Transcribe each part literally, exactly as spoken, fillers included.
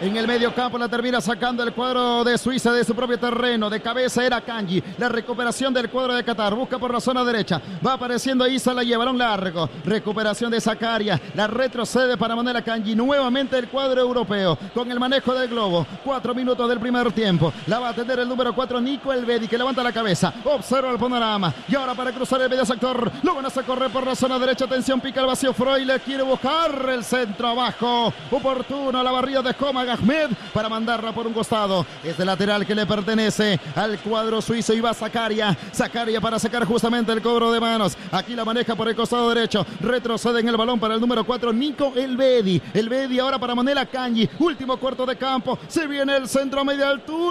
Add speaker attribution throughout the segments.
Speaker 1: En el medio campo la termina sacando el cuadro de Suiza de su propio terreno. De cabeza era Akanji. La recuperación del cuadro de Qatar. Busca por la zona derecha. Va apareciendo Isa, la llevará un largo. Recuperación de Zakaria. La retrocede para Manuel Akanji. Nuevamente el cuadro europeo con el manejo del globo. Cuatro minutos del primer tiempo. La va a atender el número cuatro, Nico Elvedi, que levanta la cabeza. Observa el panorama. Y ahora para cruzar el medio sector. Lo van a hacer correr por la zona derecha. Atención, pica el vacío. Freule quiere buscar el centro abajo. Oportuno la barrida de Komag Ahmed para mandarla por un costado. Este lateral que le pertenece al cuadro suizo. Y va Zakaria. Zakaria para sacar justamente el cobro de manos. Aquí la maneja por el costado derecho. Retrocede en el balón para el número cuatro, Nico Elvedi. Elvedi ahora para Manuel Akanji. Último cuarto de campo. Se viene el centro a media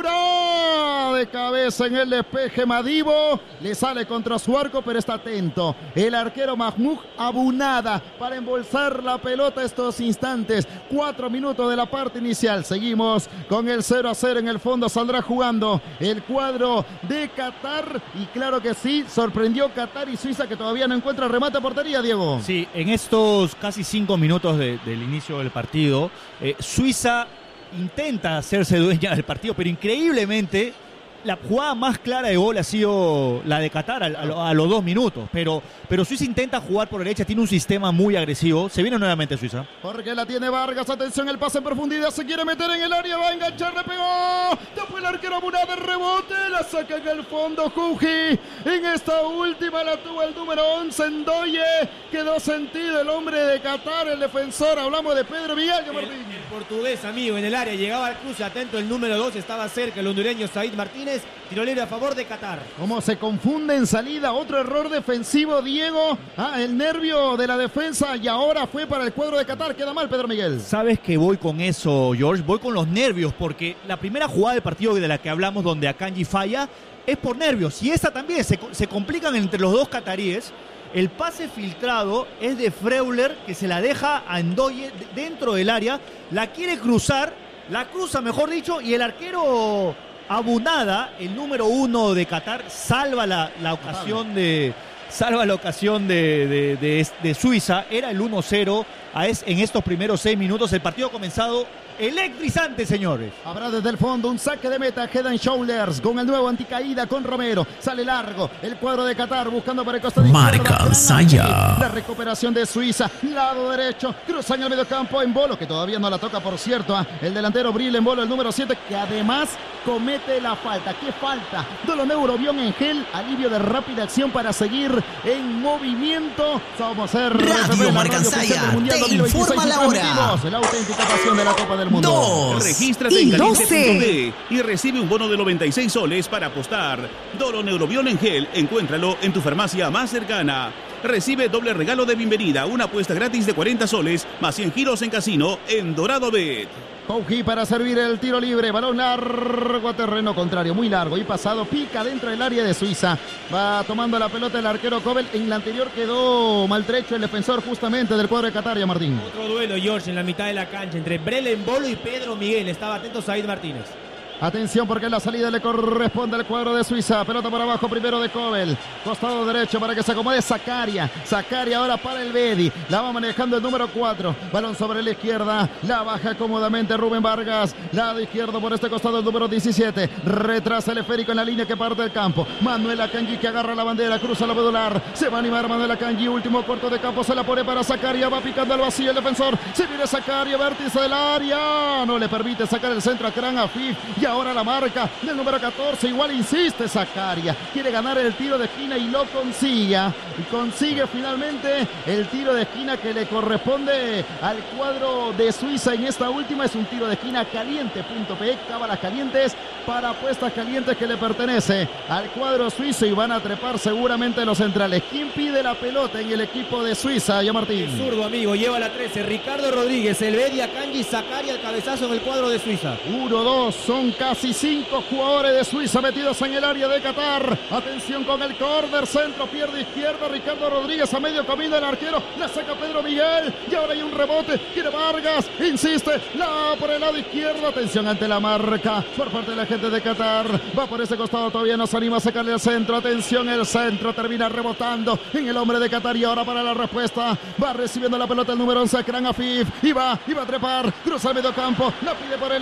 Speaker 1: altura. De cabeza en el despeje Madibo. Le sale contra su arco, pero está atento el arquero Mahmoud Abunada para embolsar la pelota estos instantes. Cuatro minutos de la parte inicial. Seguimos con el cero a cero. En el fondo saldrá jugando el cuadro de Qatar. Y claro que sí, sorprendió Qatar y Suiza, que todavía no encuentra remate a portería, Diego.
Speaker 2: Sí, en estos casi cinco minutos de, del inicio del partido, eh, Suiza intenta hacerse dueña del partido, pero increíblemente la jugada más clara de gol ha sido la de Qatar a, a, a los dos minutos, pero, pero Suiza intenta jugar por derecha, tiene un sistema muy agresivo. Se viene nuevamente Suiza.
Speaker 1: Porque la tiene Vargas, atención, el pase en profundidad, se quiere meter en el área, va a enganchar, le pegó, después el arquero Abunada, rebote, la saca en el fondo Juji. En esta última la tuvo el número once, Ndoye, quedó sentido el hombre de Qatar, el defensor, hablamos de Pedro Miguel Martín.
Speaker 3: El, el portugués, amigo, en el área, llegaba al cruce, atento el número dos, estaba cerca el hondureño Said Martínez. Tiro libre a favor de Qatar.
Speaker 1: Cómo se confunde en salida. Otro error defensivo, Diego. Ah, el nervio de la defensa y ahora fue para el cuadro de Qatar. Queda mal, Pedro Miguel.
Speaker 2: ¿Sabes que voy con eso, George? Voy con los nervios, porque la primera jugada del partido de la que hablamos, donde Akanji falla, es por nervios. Y esa también se, se complican entre los dos cataríes. El pase filtrado es de Freuler, que se la deja a Ndoye dentro del área. La quiere cruzar, la cruza, mejor dicho, y el arquero Abunada, el número uno de Qatar, salva la, la ocasión de salva la ocasión de, de, de, de Suiza. Era el uno cero en estos primeros seis minutos. El partido ha comenzado electrizante, señores.
Speaker 1: Habrá desde el fondo un saque de meta, Head and Shoulders con el nuevo anticaída con Romero. Sale largo el cuadro de Qatar buscando para el costado
Speaker 4: Marca Saya.
Speaker 1: La recuperación de Suiza, lado derecho, cruza en el medio campo en Bolo, que todavía no la toca, por cierto, ¿eh? El delantero Bril en Bolo, el número siete, que además comete la falta. ¿Qué falta? Dolomeu Neurobión en gel, alivio de rápida acción para seguir en movimiento. Vamos a hacer
Speaker 4: Radio Marca Saya, te informa la hora.
Speaker 1: La auténtica pasión de la Copa del Mundo.
Speaker 4: Dos
Speaker 5: Regístrate en caliente punto de y recibe un bono de noventa y seis soles para apostar. Dolo Neurobión en gel, encuéntralo en tu farmacia más cercana. Recibe doble regalo de bienvenida, una apuesta gratis de cuarenta soles, más cien giros en casino en Dorado Bet.
Speaker 1: Pouji para servir el tiro libre, balón largo a terreno contrario, muy largo y pasado, pica dentro del área de Suiza. Va tomando la pelota el arquero Kobel. En la anterior quedó maltrecho el defensor justamente del cuadro de Qatar, ya Martín.
Speaker 3: Otro duelo, George, en la mitad de la cancha entre Brelen Bolo y Pedro Miguel. Estaba atento Said Martínez.
Speaker 1: Atención porque la salida le corresponde al cuadro de Suiza. Pelota por abajo primero de Kobel. Costado derecho para que se acomode Zakaria. Zakaria ahora para el Bedi. La va manejando el número cuatro. Balón sobre la izquierda. La baja cómodamente Rubén Vargas. Lado izquierdo por este costado el número diecisiete. Retrasa el esférico en la línea que parte del campo. Manuel Akanji que agarra la bandera. Cruza la medular. Se va a animar Manuel Akanji. Último corto de campo. Se la pone para Zakaria. Va picando al vacío el defensor. Se viene Zakaria. Vértice del área. No le permite sacar el centro a Kran Afif. Y ahora la marca del número catorce, igual insiste Zakaria, quiere ganar el tiro de esquina y lo consigue, y consigue finalmente el tiro de esquina que le corresponde al cuadro de Suiza. En esta última es un tiro de esquina caliente punto pe, cábalas calientes para apuestas calientes, que le pertenece al cuadro suizo y van a trepar seguramente los centrales. ¿Quién pide la pelota en el equipo de Suiza, ya Martín?
Speaker 3: El zurdo, amigo, lleva la trece, Ricardo Rodríguez, Elvedi, Akanji, Zakaria, el cabezazo en el cuadro de Suiza.
Speaker 1: uno dos, son casi cinco jugadores de Suiza metidos en el área de Qatar. Atención con el córner, centro, pierde izquierda, Ricardo Rodríguez a medio camino, el arquero, la saca Pedro Miguel, y ahora hay un rebote, quiere Vargas, insiste, la por el lado izquierdo, atención ante la marca por parte de la gente de Qatar, va por ese costado, todavía no se anima a sacarle al centro, atención, el centro termina rebotando en el hombre de Qatar, y ahora para la respuesta, va recibiendo la pelota el número once, Kran Afif, y va, y va a trepar, cruza el medio campo, la pide por el